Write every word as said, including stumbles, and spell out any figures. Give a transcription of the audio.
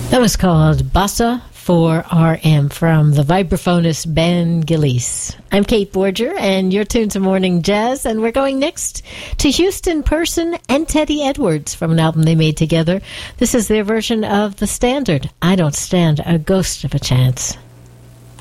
That was called Bossa four R M from the vibraphonist Ben Gillies. I'm Kate Borger, and you're tuned to Morning Jazz, and we're going next to Houston Person and Teddy Edwards from an album they made together. This is their version of the standard, I Don't Stand a Ghost of a Chance.